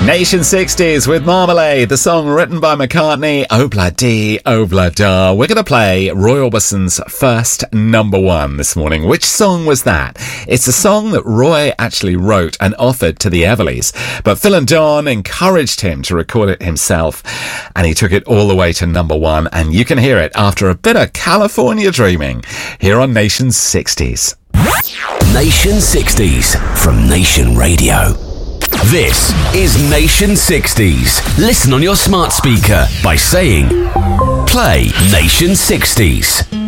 Nation 60s with Marmalade, the song written by McCartney, Obla Dee, Obla Da. We're going to play Roy Orbison's first number one this morning. Which song was that? It's a song that Roy actually wrote and offered to the Everlys, but Phil and Don encouraged him to record it himself, and he took it all the way to number one, and you can hear it after a bit of California dreaming here on Nation 60s. Nation 60s from Nation Radio. This is Nation 60s. Listen on your smart speaker by saying, play Nation 60s.